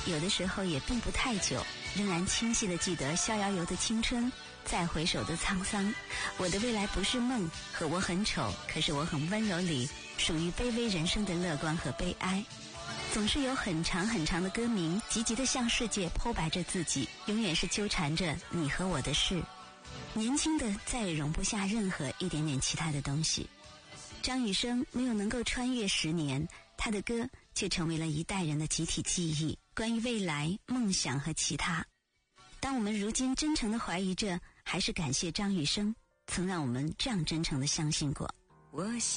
有的时候也并不太久，仍然清晰地记得逍遥游的青春，再回首的沧桑。我的未来不是梦和我很丑可是我很温柔里属于卑微人生的乐观和悲哀。总是有很长很长的歌名，积极地向世界剖白着自己，永远是纠缠着你和我的事。年轻的再也容不下任何一点点其他的东西。张雨生没有能够穿越10年，他的歌却成为了一代人的集体记忆，关于未来、梦想和其他。当我们如今真诚地怀疑着，还是感谢张雨生曾让我们这样真诚地相信过。 我想